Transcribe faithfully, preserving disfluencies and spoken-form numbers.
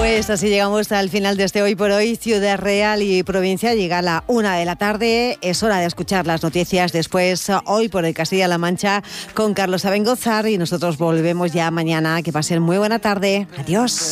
Pues así llegamos al final de este Hoy por Hoy. Ciudad Real y provincia llega a la una de la tarde. Es hora de escuchar las noticias después Hoy por Hoy Castilla-La Mancha con Carlos Abengozar y nosotros volvemos ya mañana. Que pasen muy buena tarde. Adiós.